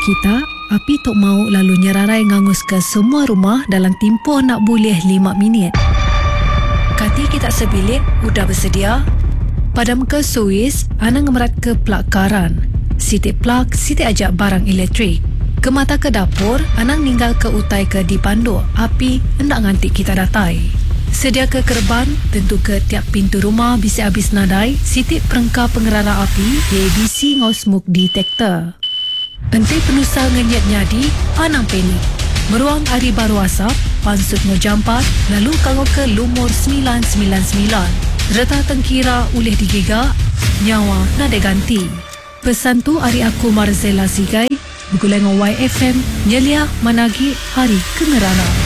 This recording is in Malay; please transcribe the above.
kita, api tok mau lalu nyerarai ngangus ke semua rumah dalam tempoh nak boleh 5 minit. Kati kita sebilik, udah bersedia? Pada muka Suis, anang ngemerat ke plug karan. Sitik plug, sitik ajak barang elektrik. Ke mata ke dapur, anang ninggal ke utai ke dipandu. Api hendak ngantik kita datai. Sedia ke kerban, tentu ke tiap pintu rumah bisa habis nadai, sitik perengkah pengerara api, ABC ngau smoke detector. Entai penusa ngenyat nyadi, anang penik. Meruang hari baru asap, pansut ngejampat, lalu kangau ke lumur 999. Reta tengkira ulih digigak, nyawa nada ganti. Pesan tu hari aku Marzela Sigai, bergulai dengan YFM, nyelia managi hari kengerana.